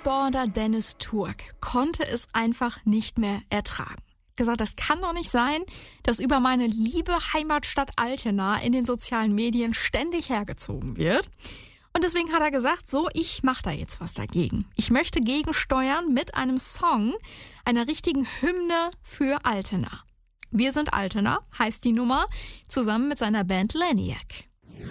Keyboarder Dennis Turk konnte es einfach nicht mehr ertragen. Gesagt, das kann doch nicht sein, dass über meine liebe Heimatstadt Altena in den sozialen Medien ständig hergezogen wird. Und deswegen hat er gesagt, so, ich mache da jetzt was dagegen. Ich möchte gegensteuern mit einem Song, einer richtigen Hymne für Altena. Wir sind Altena, heißt die Nummer, zusammen mit seiner Band Laniac.